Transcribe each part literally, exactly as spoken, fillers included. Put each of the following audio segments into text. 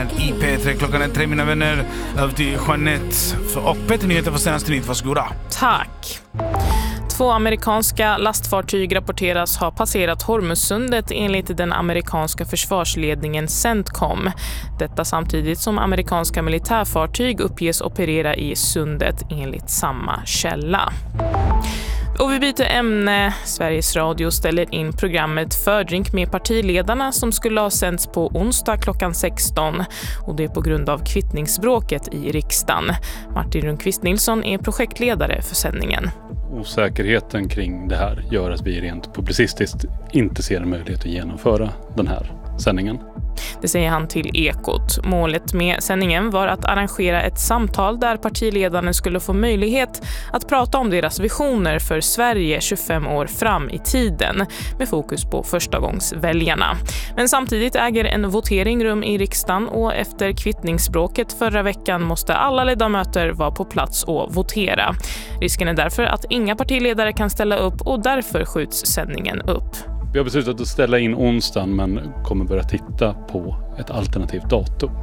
I P tre, klockan är tre, mina vänner. Över till Jeanette och Petter Nyheter för senaste nytt. Varsågoda. Tack. Två amerikanska lastfartyg rapporteras ha passerat Hormuzsundet enligt den amerikanska försvarsledningen CENTCOM. Detta samtidigt som amerikanska militärfartyg uppges operera i sundet enligt samma källa. Och vi byter ämne. Sveriges Radio ställer in programmet Fördrink med partiledarna som skulle ha sänds på onsdag klockan sexton. Och det är på grund av kvittningsbråket i riksdagen. Martin Rundqvist Nilsson är projektledare för sändningen. Osäkerheten kring det här gör att vi rent publicistiskt inte ser en möjlighet att genomföra den här sändningen. Det säger han till Ekot. Målet med sändningen var att arrangera ett samtal där partiledarna skulle få möjlighet att prata om deras visioner för Sverige tjugofem år fram i tiden med fokus på förstagångsväljarna. Men samtidigt äger en votering rum i riksdagen och efter kvittningsbråket förra veckan måste alla ledamöter vara på plats och votera. Risken är därför att inga partiledare kan ställa upp och därför skjuts sändningen upp. Vi har beslutat att ställa in onsdagen men kommer börja titta på ett alternativt datum.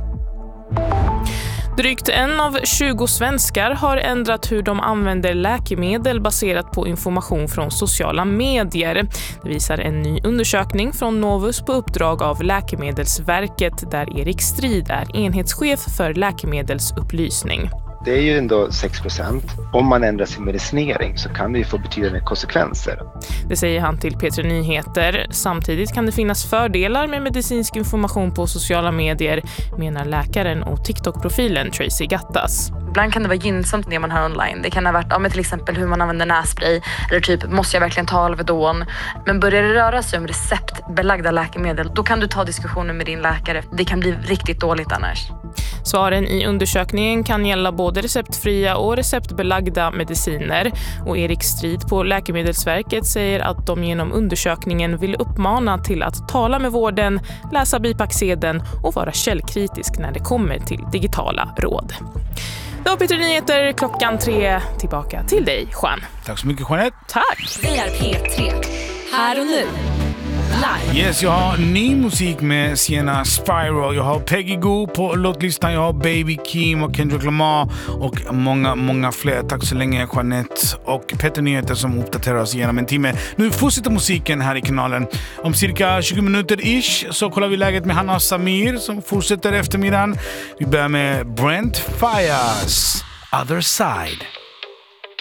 Drygt en av tjugo svenskar har ändrat hur de använder läkemedel baserat på information från sociala medier. Det visar en ny undersökning från Novus på uppdrag av Läkemedelsverket där Erik Strid är enhetschef för läkemedelsupplysning. Det är ju ändå sex procent. Om man ändrar sin medicinering så kan det ju få betydande konsekvenser. Det säger han till P tre Nyheter. Samtidigt kan det finnas fördelar med medicinsk information på sociala medier, menar läkaren och TikTok-profilen Tracy Gattas. Ibland kan det vara gynnsamt det man hör online. Det kan ha varit ja, men till exempel hur man använder nässpray eller typ måste jag verkligen ta Alvedon. Men börjar det röra sig om receptbelagda läkemedel, då kan du ta diskussioner med din läkare. Det kan bli riktigt dåligt annars. Svaren i undersökningen kan gälla både receptfria och receptbelagda mediciner. Och Erik Strid på Läkemedelsverket säger att de genom undersökningen vill uppmana till att tala med vården, läsa bipacksedeln och vara källkritisk när det kommer till digitala råd. Det var P tre Nyheter klockan tre. Tillbaka till dig, Juan. Tack så mycket, Jeanette. Tack. Det är P tre. Här och nu. Live. Yes, jag har ny musik med Sienna Spiral. Jag har Peggy Gou på låtlistan. Jag har Baby Keem och Kendrick Lamar och många, många fler. Tack så länge, Jeanette och Petter Nyheter som uppdaterar oss genom en timme. Nu fortsätter musiken här i kanalen. Om cirka tjugo minuter ish så kollar vi läget med Hanna och Samir som fortsätter eftermiddagen. Vi börjar med Brent Faiyaz, Other Side.